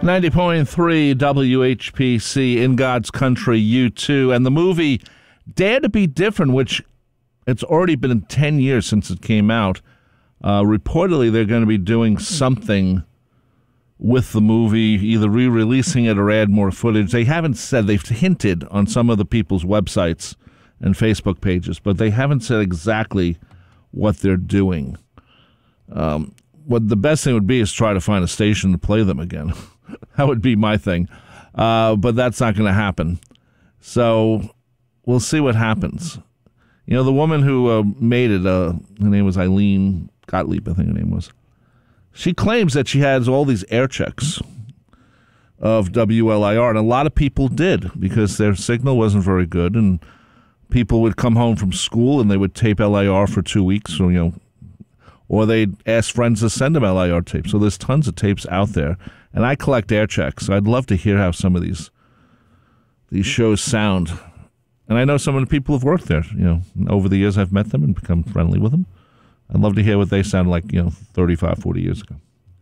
90.3 WHPC, In God's Country, U2, and the movie Dare to Be Different, which it's already been 10 years since it came out. Reportedly, they're going to be doing something with the movie, either re-releasing it or add more footage. They haven't said. They've hinted on some of the people's websites and Facebook pages, but they haven't said exactly what they're doing. What the best thing would be is try to find a station to play them again. That would be my thing. But that's not going to happen. So we'll see what happens. You know, the woman who made it, her name was Eileen Gottlieb, I think her name was. She claims that she has all these air checks of WLIR, and a lot of people did because their signal wasn't very good, and people would come home from school and they would tape LIR for 2 weeks, or they'd ask friends to send them LIR tapes. So there's tons of tapes out there, and I collect air checks. So I'd love to hear how some of these shows sound. And I know some of the people who've worked there. Over the years I've met them and become friendly with them. I'd love to hear what they sound like, 35, 40 years ago.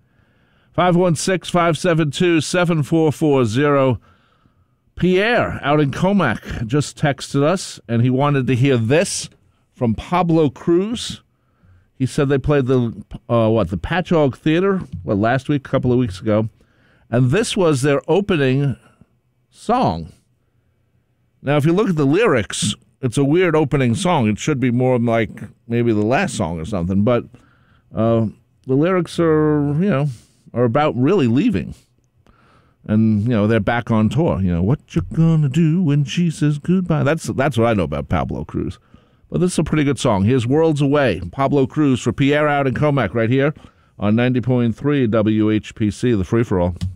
516-572-7440. Pierre out in Comac just texted us, and he wanted to hear this from Pablo Cruz. He said they played the Patchogue Theater, last week, a couple of weeks ago, and this was their opening song. Now, if you look at the lyrics, it's a weird opening song. It should be more like maybe the last song or something, but the lyrics are about really leaving. And, they're back on tour. What you gonna do when she says goodbye? That's what I know about Pablo Cruz. But this is a pretty good song. Here's Worlds Away. Pablo Cruz for Pierre out in Comac right here on 90.3 WHPC, the free-for-all.